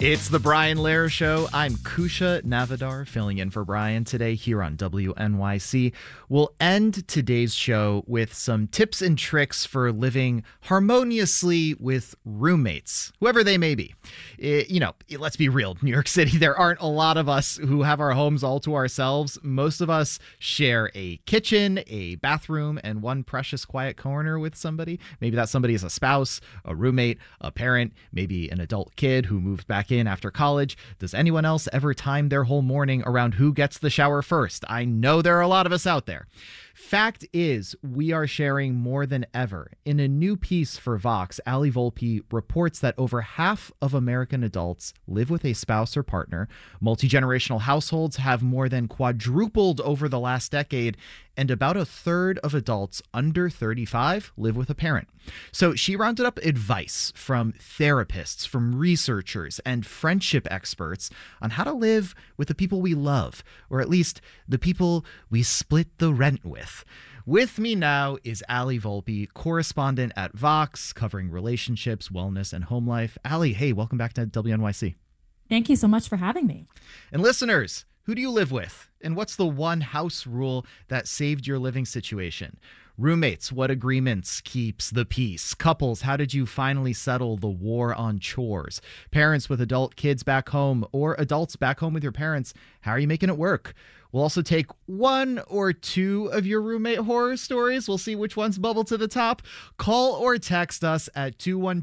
It's the Brian Lehrer Show. I'm Kusha Navadar, filling in for Brian today here on WNYC. We'll end today's show with some tips and tricks for living harmoniously with roommates, whoever they may be. Let's be real. New York City, there aren't a lot of us who have our homes all to ourselves. Most of us share a kitchen, a bathroom, and one precious quiet corner with somebody. Maybe that somebody is a spouse, a roommate, a parent, maybe an adult kid who moved back in after college. Does anyone else ever time their whole morning around who gets the shower first? I know there are a lot of us out there. Fact is, we are sharing more than ever. In a new piece for Vox, Ali Volpe reports that over half of American adults live with a spouse or partner. Multi-generational households have more than quadrupled over the last decade, and about a third of adults under 35 live with a parent. So she rounded up advice from therapists, from researchers, and friendship experts on how to live with the people we love, or at least the people we split the rent with. With me now is Ali Volpe, correspondent at Vox, covering relationships, wellness, and home life. Ali, hey, welcome back to WNYC. Thank you so much for having me. And listeners, who do you live with? And what's the one house rule that saved your living situation? Roommates, what agreements keeps the peace? Couples, how did you finally settle the war on chores? Parents with adult kids back home, or adults back home with your parents, how are you making it work? We'll also take one or two of your roommate horror stories. We'll see which ones bubble to the top. Call or text us at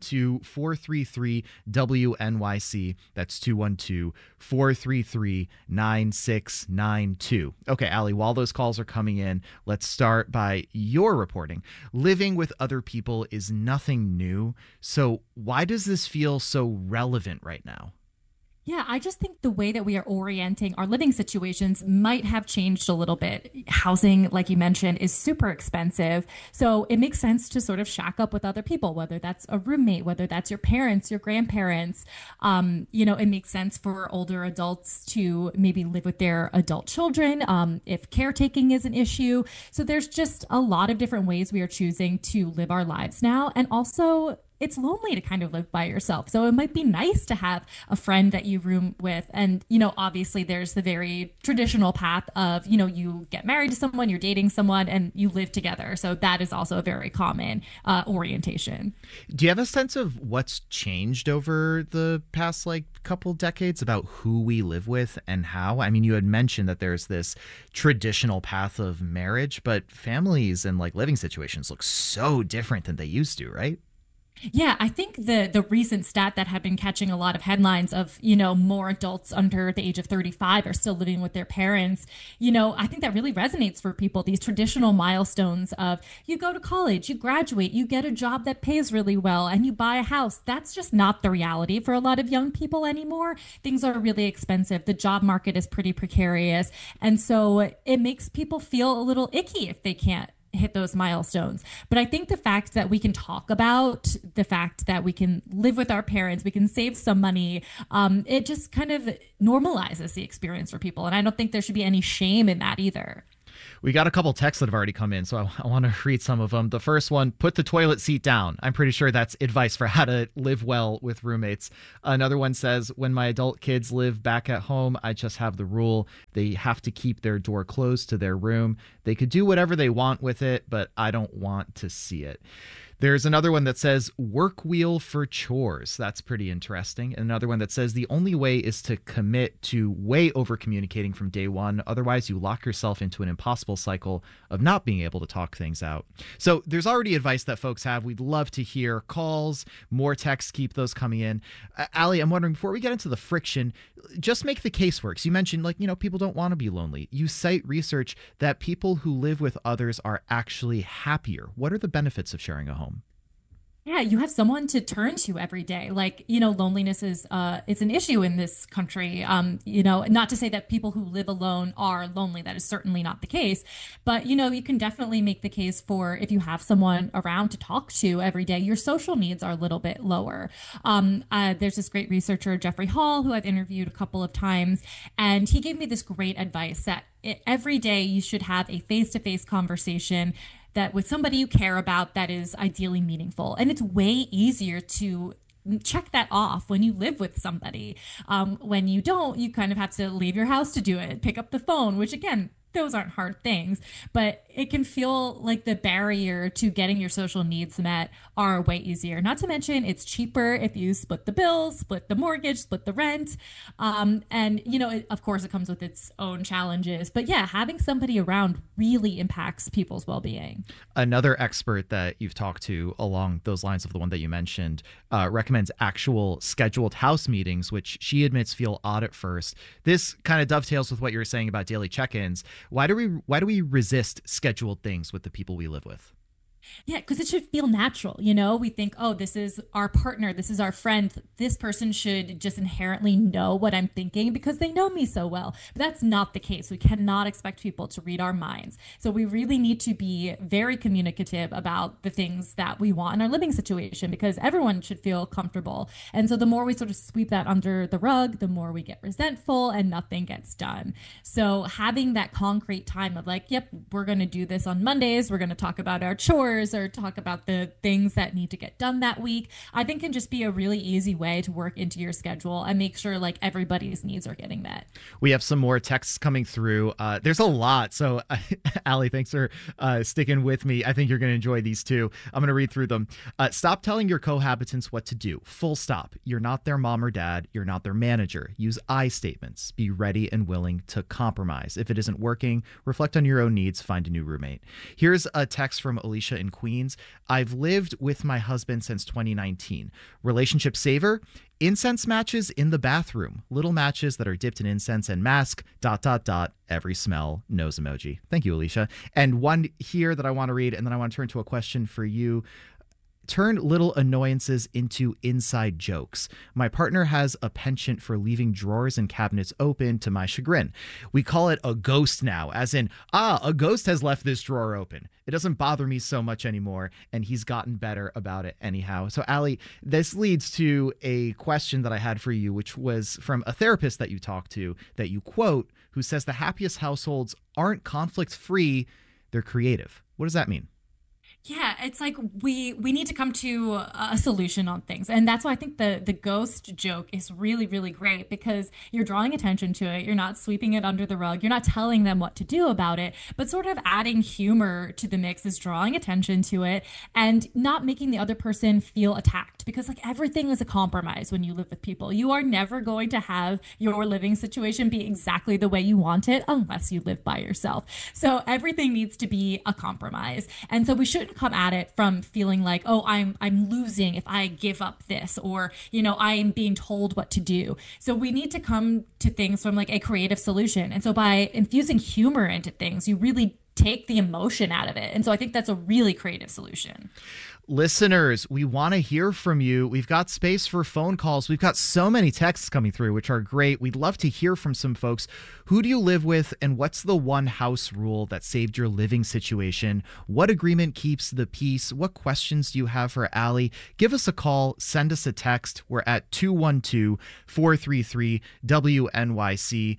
212-433-WNYC. That's 212-433-9692. Okay, Ali, while those calls are coming in, let's start by your reporting. Living with other people is nothing new. So why does this feel so relevant right now? Yeah, I just think the way that we are orienting our living situations might have changed a little bit. Housing, like you mentioned, is super expensive. So it makes sense to sort of shack up with other people, whether that's a roommate, whether that's your parents, your grandparents. It makes sense for older adults to maybe live with their adult children if caretaking is an issue. So there's just a lot of different ways we are choosing to live our lives now. And also, it's lonely to kind of live by yourself. So it might be nice to have a friend that you room with. And, obviously there's the very traditional path of, you get married to someone, you're dating someone, and you live together. So that is also a very common orientation. Do you have a sense of what's changed over the past couple decades about who we live with and how? I mean, you had mentioned that there's this traditional path of marriage, but families and living situations look so different than they used to, right? Yeah, I think the recent stat that had been catching a lot of headlines of, more adults under the age of 35 are still living with their parents. I think that really resonates for people. These traditional milestones of you go to college, you graduate, you get a job that pays really well, and you buy a house. That's just not the reality for a lot of young people anymore. Things are really expensive. The job market is pretty precarious. And so it makes people feel a little icky if they can't hit those milestones. But I think the fact that we can talk about the fact that we can live with our parents, we can save some money, it just kind of normalizes the experience for people. And I don't think there should be any shame in that either. We got a couple texts that have already come in, so I want to read some of them. The first one, put the toilet seat down. I'm pretty sure that's advice for how to live well with roommates. Another one says, when my adult kids live back at home, I just have the rule they have to keep their door closed to their room. They could do whatever they want with it, but I don't want to see it. There's another one that says work wheel for chores. That's pretty interesting. Another one that says the only way is to commit to way over communicating from day one. Otherwise, you lock yourself into an impossible cycle of not being able to talk things out. So there's already advice that folks have. We'd love to hear calls, more texts, keep those coming in. Ali, I'm wondering, before we get into the friction, just make the case work. So you mentioned, people don't want to be lonely. You cite research that people who live with others are actually happier. What are the benefits of sharing a home? Yeah, you have someone to turn to every day. Loneliness is it's an issue in this country. Not to say that people who live alone are lonely. That is certainly not the case. But, you can definitely make the case for if you have someone around to talk to every day, your social needs are a little bit lower. There's this great researcher, Jeffrey Hall, who I've interviewed a couple of times, and he gave me this great advice that every day you should have a face-to-face conversation that with somebody you care about that is ideally meaningful. And it's way easier to check that off when you live with somebody. When you don't, you kind of have to leave your house to do it, pick up the phone, which again, those aren't hard things, but it can feel like the barrier to getting your social needs met are way easier. Not to mention, it's cheaper if you split the bills, split the mortgage, split the rent. And, of course, it comes with its own challenges. But yeah, having somebody around really impacts people's well being. Another expert that you've talked to along those lines of the one that you mentioned recommends actual scheduled house meetings, which she admits feel odd at first. This kind of dovetails with what you were saying about daily check-ins. Why do we resist scheduled things with the people we live with? Yeah, because it should feel natural. We think, oh, this is our partner, this is our friend. This person should just inherently know what I'm thinking because they know me so well. But that's not the case. We cannot expect people to read our minds. So we really need to be very communicative about the things that we want in our living situation because everyone should feel comfortable. And so the more we sort of sweep that under the rug, the more we get resentful and nothing gets done. So having that concrete time of like, yep, we're going to do this on Mondays. We're going to talk about our chores or talk about the things that need to get done that week, I think can just be a really easy way to work into your schedule and make sure like everybody's needs are getting met. We have some more texts coming through. There's a lot. So Allie, thanks for sticking with me. I think you're going to enjoy these too. I'm going to read through them. Stop telling your cohabitants what to do. Full stop. You're not their mom or dad. You're not their manager. Use I statements. Be ready and willing to compromise. If it isn't working, reflect on your own needs. Find a new roommate. Here's a text from Alicia in Queens. I've lived with my husband since 2019. Relationship saver, incense matches in the bathroom. Little matches that are dipped in incense and mask, ... Every smell, nose emoji. Thank you, Alicia. And one here that I want to read, and then I want to turn to a question for you. Turn little annoyances into inside jokes. My partner has a penchant for leaving drawers and cabinets open to my chagrin. We call it a ghost now, as in, a ghost has left this drawer open. It doesn't bother me so much anymore, and he's gotten better about it anyhow. So, Allie, this leads to a question that I had for you, which was from a therapist that you talked to, that you quote, who says the happiest households aren't conflict-free, they're creative. What does that mean? Yeah, it's like we need to come to a solution on things. And that's why I think the ghost joke is really, really great because you're drawing attention to it. You're not sweeping it under the rug. You're not telling them what to do about it, but sort of adding humor to the mix is drawing attention to it and not making the other person feel attacked because like everything is a compromise when you live with people. You are never going to have your living situation be exactly the way you want it unless you live by yourself. So everything needs to be a compromise. And so we shouldn't come at it from feeling like, oh, I'm losing if I give up this, or I'm being told what to do. So we need to come to things from like a creative solution. And so by infusing humor into things, you really take the emotion out of it. And so I think that's a really creative solution. Listeners, we want to hear from you. We've got space for phone calls. We've got so many texts coming through, which are great. We'd love to hear from some folks. Who do you live with, and what's the one house rule that saved your living situation? What agreement keeps the peace? What questions do you have for Allie? Give us a call. Send us a text. We're at 212-433-WNYC.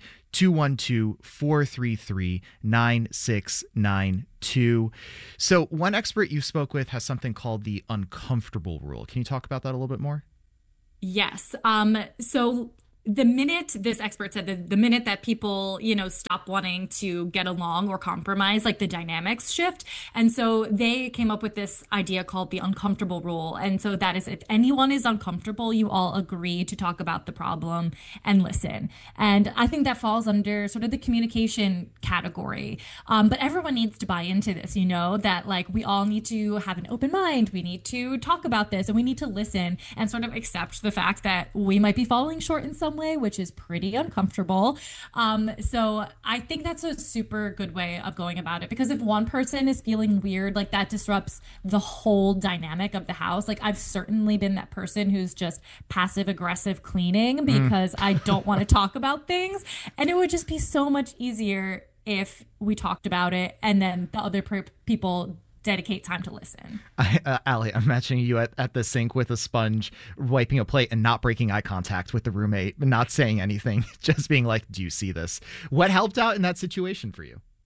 212-433-9692. So one expert you spoke with has something called the uncomfortable rule. Can you talk about that a little bit more? Yes. So the minute this expert said that the minute that people, stop wanting to get along or compromise, like the dynamics shift. And so they came up with this idea called the uncomfortable rule. And so that is if anyone is uncomfortable, you all agree to talk about the problem and listen. And I think that falls under sort of the communication category. But everyone needs to buy into this, that like we all need to have an open mind. We need to talk about this and we need to listen and sort of accept the fact that we might be falling short in some way, which is pretty uncomfortable. So I think that's a super good way of going about it, because if one person is feeling weird, like that disrupts the whole dynamic of the house. Like I've certainly been that person who's just passive aggressive cleaning because I don't want to talk about things. And it would just be so much easier if we talked about it and then the other people dedicate time to listen. Allie, I'm imagining you at the sink with a sponge, wiping a plate and not breaking eye contact with the roommate, not saying anything, just being like, do you see this? What helped out in that situation for you?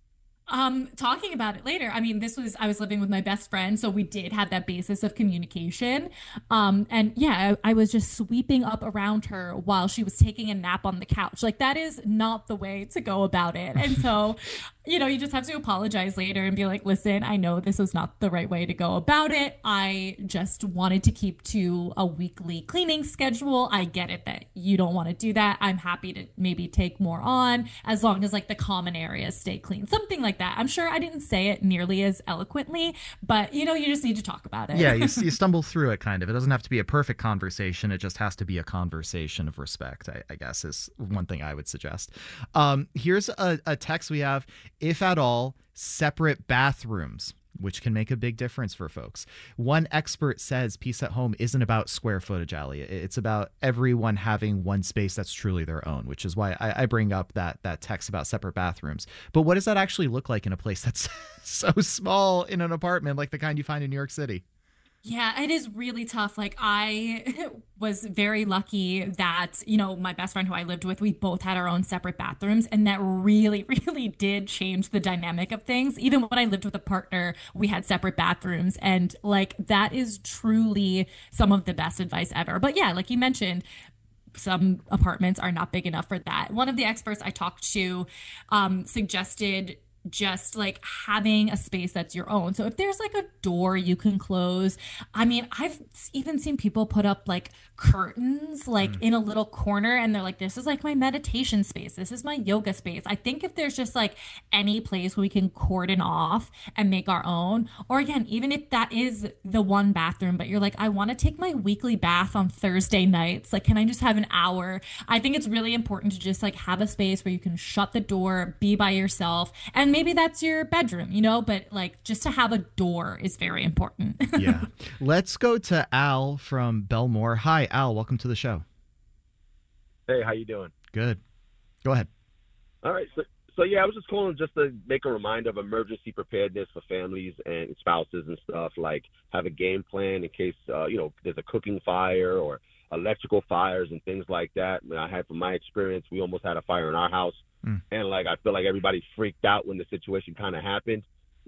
Talking about it later, I mean, I was living with my best friend, so we did have that basis of communication. And yeah, I was just sweeping up around her while she was taking a nap on the couch. Like, that is not the way to go about it. And so, you just have to apologize later and be like, listen, I know this was not the right way to go about it. I just wanted to keep to a weekly cleaning schedule. I get it that you don't want to do that. I'm happy to maybe take more on as long as like the common areas stay clean. Something like that. I'm sure I didn't say it nearly as eloquently, but you just need to talk about it. Yeah, you stumble through it kind of. It doesn't have to be a perfect conversation. It just has to be a conversation of respect, I guess, is one thing I would suggest. Here's a text we have. If at all, separate bathrooms, which can make a big difference for folks. One expert says peace at home isn't about square footage, Ali. It's about everyone having one space that's truly their own, which is why I bring up that text about separate bathrooms. But what does that actually look like in a place that's so small in an apartment like the kind you find in New York City? Yeah, it is really tough. Like, I was very lucky that, my best friend who I lived with, we both had our own separate bathrooms, and that really, really did change the dynamic of things. Even when I lived with a partner, we had separate bathrooms, and like that is truly some of the best advice ever. But yeah, like you mentioned, some apartments are not big enough for that. One of the experts I talked to suggested just like having a space that's your own. So if there's like a door you can close, I mean, I've even seen people put up like curtains like in a little corner and they're like, this is like my meditation space. This is my yoga space. I think if there's just like any place we can cordon off and make our own, or again, even if that is the one bathroom, but you're like, I want to take my weekly bath on Thursday nights. Like, can I just have an hour? I think it's really important to just like have a space where you can shut the door, be by yourself, and maybe that's your bedroom, but like just to have a door is very important. Yeah. Let's go to Al from Belmore. Hi, Al. Welcome to the show. Hey, how you doing? Good. Go ahead. All right. So yeah, I was just calling just to make a reminder of emergency preparedness for families and spouses and stuff. Like, have a game plan in case there's a cooking fire or electrical fires and things like that. I had, from my experience, we almost had a fire in our house, and like I feel like everybody freaked out when the situation kind of happened.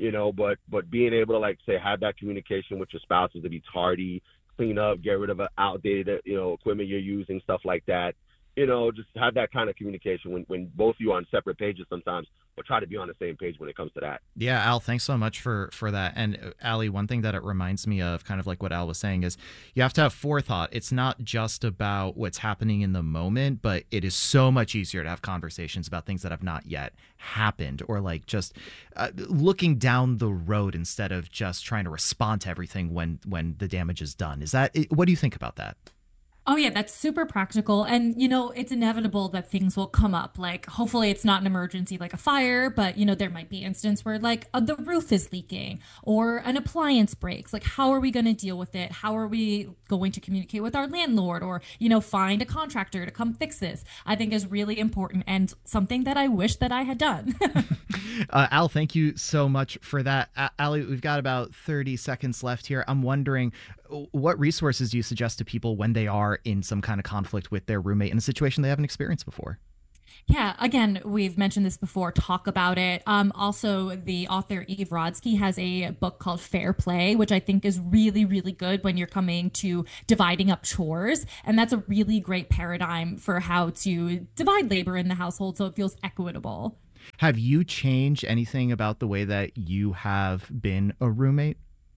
But being able to, like, say, have that communication with your spouses to be tardy, clean up, get rid of outdated equipment you're using, stuff like that. Just have that kind of communication when both of you are on separate pages sometimes, but try to be on the same page when it comes to that. Yeah, Al, thanks so much for that. And Ali, one thing that it reminds me of, kind of like what Al was saying, is you have to have forethought. It's not just about what's happening in the moment, but it is so much easier to have conversations about things that have not yet happened, or like just looking down the road instead of just trying to respond to everything when the damage is done. What do you think about that? Oh, yeah, that's super practical. And, it's inevitable that things will come up. Like, hopefully it's not an emergency like a fire, but, there might be instance where like the roof is leaking or an appliance breaks. Like, how are we going to deal with it? How are we going to communicate with our landlord or, find a contractor to come fix this? I think is really important and something that I wish that I had done. Al, thank you so much for that. Ali, we've got about 30 seconds left here. I'm wondering, what resources do you suggest to people when they are in some kind of conflict with their roommate in a situation they haven't experienced before? Yeah, again, we've mentioned this before. Talk about it. Also, the author Eve Rodsky has a book called Fair Play, which I think is really, really good when you're coming to dividing up chores. And that's a really great paradigm for how to divide labor in the household so it feels equitable. Have you changed anything about the way that you have been a roommate?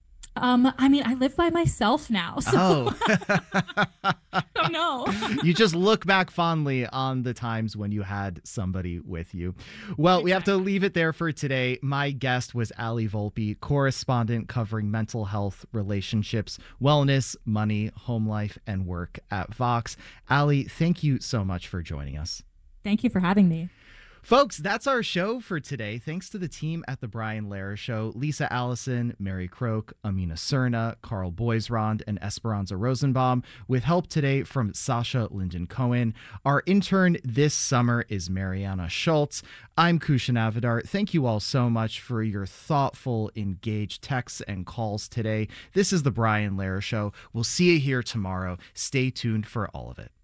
I mean, I live by myself now, so I don't know. You just look back fondly on the times when you had somebody with you. Well, exactly. We have to leave it there for today. My guest was Ali Volpe, correspondent covering mental health, relationships, wellness, money, home life, and work at Vox. Ali, thank you so much for joining us. Thank you for having me. Folks, that's our show for today. Thanks to the team at The Brian Lehrer Show: Lisa Allison, Mary Croak, Amina Cerna, Carl Boisrond, and Esperanza Rosenbaum, with help today from Sasha Linden Cohen. Our intern this summer is Mariana Schultz. I'm Kusha Navidar. Thank you all so much for your thoughtful, engaged texts and calls today. This is The Brian Lehrer Show. We'll see you here tomorrow. Stay tuned for all of it.